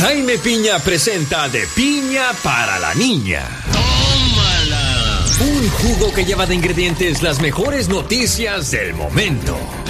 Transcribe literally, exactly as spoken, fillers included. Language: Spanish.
Jaime Piña presenta De Piña para la Niña. ¡Tómala! Un jugo que lleva de ingredientes las mejores noticias del momento.